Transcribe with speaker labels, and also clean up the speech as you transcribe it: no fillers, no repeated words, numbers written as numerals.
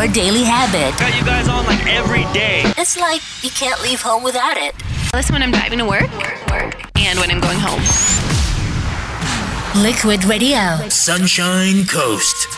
Speaker 1: your daily habit.
Speaker 2: Got you guys on like every day.
Speaker 1: It's like you can't leave home without it.
Speaker 3: Listen when I'm driving to work and when I'm going home.
Speaker 1: Liquid Radio.
Speaker 4: Sunshine Coast.